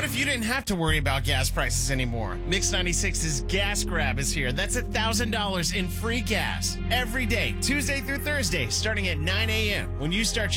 What if you didn't have to worry about gas prices anymore? Mix 96's Gas Grab is here. That's $1,000 in free gas every day, Tuesday through Thursday, starting at 9 a.m. When you start